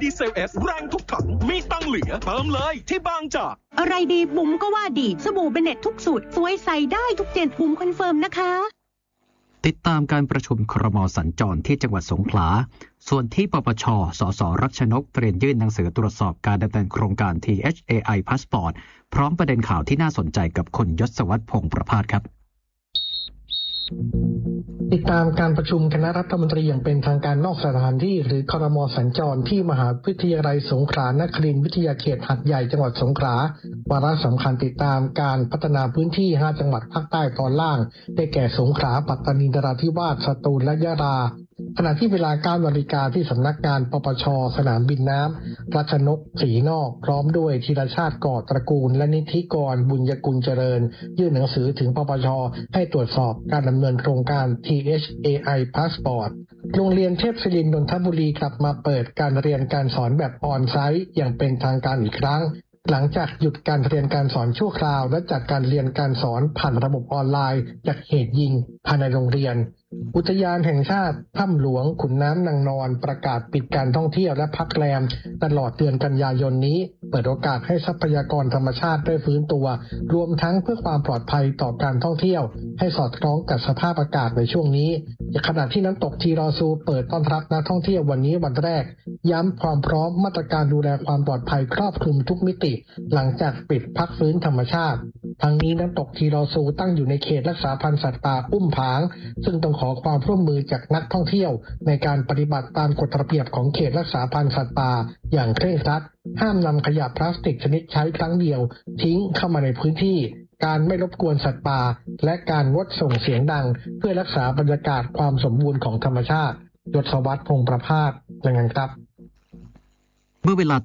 ดีเซล S แรงทุกถังมีตังเหลือเติมเลยที่บางจากอะไรดีบุ๋มก็ว่าดีสบู่เบเน็ตทุกสูตรสวยใส่ได้ทุกเจนบุ๋มคอนเฟิร์มนะคะติดตามการประชุมครม.สัญจรที่จังหวัดสงขลาส่วนที่ปปช.สส.รัชนกเตรียมยื่นหนังสือตรวจสอบการดำเนินโครงการ THAI Passport พร้อมประเด็นข่าวที่น่าสนใจกับคุณยศวัฒน์พงษ์ประภาสครับติดตามการประชุมคณะรัฐมนตรีอย่างเป็นทางการนอกสถานที่หรือครม.สัญจรที่มหาวิทยาลัยสงขลานครินทร์วิทยาเขตหัดใหญ่จังหวัดสงขลาวาระสำคัญติดตามการพัฒนาพื้นที่5จังหวัดภาคใต้ตอนล่างได้แก่สงขลาปัตตานีนราธิวาสสตูลและยะลาขณะที่เวลา 9 นาฬิกาที่สำนักงานปปช.สนามบินน้ำรัชนกศรีนอกพร้อมด้วยธีรชาติก่อตระกูลและนิธิกรบุญยกุลเจริญยื่นหนังสือถึงปปช.ให้ตรวจสอบการดำเนินโครงการ THAI Passport โรงเรียนเทพศิรินทร์นนทบุรีกลับมาเปิดการเรียนการสอนแบบออนไซต์อย่างเป็นทางการอีกครั้งหลังจากหยุดการเรียนการสอนชั่วคราวและจัดการเรียนการสอนผ่านระบบออนไลน์จากเหตุยิงภายในโรงเรียนอุทยานแห่งชาติถ้ำหลวงขุนน้ำนางนอนประกาศปิดการท่องเที่ยวและพักแรมตลอดเดือนกันยายนนี้เปิดโอกาสให้ทรัพยากรธรรมชาติได้ฟื้นตัวรวมทั้งเพื่อความปลอดภัยต่อการท่องเที่ยวให้สอดคล้องกับสภาพอากาศในช่วงนี้ขณะที่น้ำตกทีรอซูเปิดต้อนรับนักท่องเที่ยววันนี้วันแรกย้ำความพร้อมมาตรการดูแลความปลอดภัยครอบคลุมทุกมิติหลังจากปิดพักฟื้นธรรมชาติทั้งนี้น้ำตกทีรอซูตั้งอยู่ในเขตรักษาพันธุ์สัตว์ป่าอุ้มผางซึ่งต้องขอความร่วมมือจากนักท่องเที่ยวในการปฏิบัติตามกฎระเบียบของเขตรักษาพันธุ์สัตว์ป่าอย่างเคร่งครัดห้ามนำขยะพลาสติกชนิดใช้ครั้งเดียวทิ้งเข้ามาในพื้นที่การไม่รบกวนสัตว์ป่าและการงดส่งเสียงดังเพื่อรักษาบรรยากาศความสมบูรณ์ของธรรมชาติยศวัฒน์พงษ์ประภาสรายงานครับเมื่อเวลา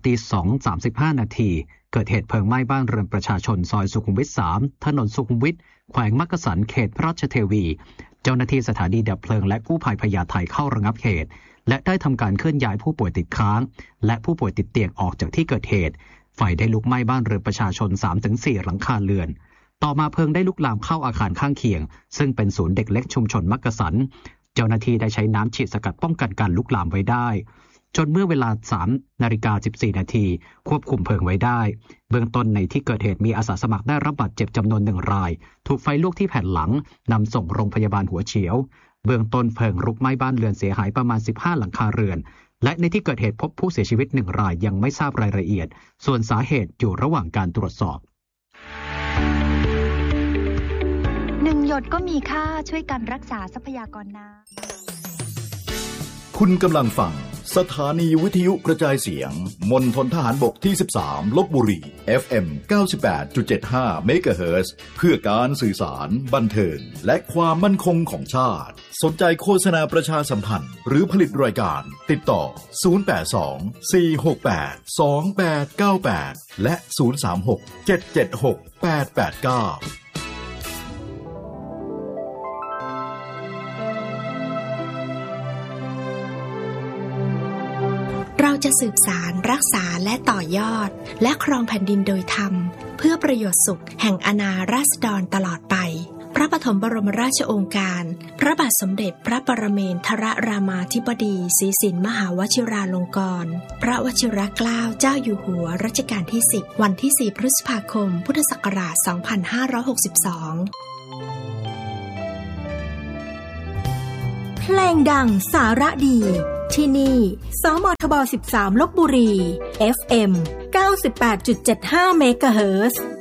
2:35 นาทีเกิดเหตุเพลิงไหม้บ้านเรือนประชาชนซอยสุขุมวิท 3 ถนนสุขุมวิทแขวงมักกะสันเขตพระราชเทวีเจ้าหน้าที่สถานีดับเพลิงและกู้ภัยพญาไทเข้าระงับเหตุและได้ทำการเคลื่อนย้ายผู้ป่วยติดค้างและผู้ป่วยติดเตียงออกจากที่เกิดเหตุไฟได้ลุกไหม้บ้านเรือนประชาชน 3-4 หลังคาเรือนต่อมาเพลิงได้ลุกลามเข้าอาคารข้างเคียงซึ่งเป็นศูนย์เด็กเล็กชุมชนมักกะสันเจ้าหน้าที่ได้ใช้น้ำฉีดสกัดป้องกันการลุกลามไว้ได้จนเมื่อเวลา 3:14 นาทีควบคุมเพลิงไว้ได้เบื้องต้นในที่เกิดเหตุมีอาสาสมัครได้รับบาดเจ็บจำนวน1 รายถูกไฟลวกที่แผ่นหลังนำส่งโรงพยาบาลหัวเฉียวเบื้องต้นเพลิงรุกไหม้บ้านเรือนเสียหายประมาณ15 หลังคาเรือนและในที่เกิดเหตุพบผู้เสียชีวิต1 รายยังไม่ทราบรายละเอียดส่วนสาเหตุอยู่ระหว่างการตรวจสอบ 1 หยดก็มีค่าช่วยกันรักษาทรัพยากรน้ำคุณกำลังฟังสถานีวิทยุกระจายเสียงมณฑลทหารบกที่13ลพบุรี FM 98.75 เมกะเฮิรตซ์เพื่อการสื่อสารบันเทิงและความมั่นคงของชาติสนใจโฆษณาประชาสัมพันธ์หรือผลิตรายการติดต่อ082 468 2898และ036 776 889 เราจะสืบสานรักษาและต่อยอดและครองแผ่นดินโดยธรรมเพื่อประโยชน์สุขแห่งอาณาราษฎรตลอดไปพระปฐมบรมราชโองการพระบาทสมเด็จพระปรเมนทรรามาธิบดีศรีสินมหาวชิราลงกรณ์พระวชิรเกล้าเจ้าอยู่หัวรัชกาลที่10วันที่4 พฤษภาคมพุทธศักราช 2562 เพลงดังสาระดีที่นี่สมทบ 13 ลพบุรี FM 98.75 เมกะเฮิรตซ์